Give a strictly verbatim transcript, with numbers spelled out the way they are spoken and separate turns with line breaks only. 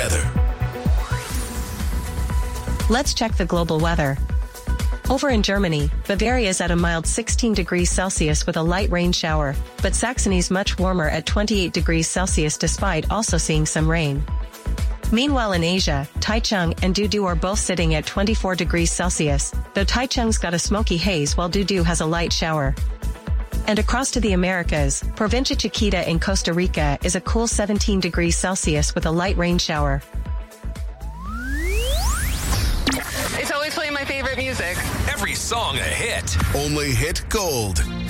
weather.
Let's check the global weather. Over in Germany, Bavaria is at a mild sixteen degrees Celsius with a light rain shower, but Saxony's much warmer at twenty-eight degrees Celsius despite also seeing some rain. Meanwhile in Asia, Taichung and Dudu are both sitting at twenty-four degrees Celsius, though Taichung's got a smoky haze while Dudu has a light shower. And across to the Americas, Provincia Chiquita in Costa Rica is a cool seventeen degrees Celsius with a light rain shower.
It's always playing my favorite music.
Every song a hit. Only Hit Gold.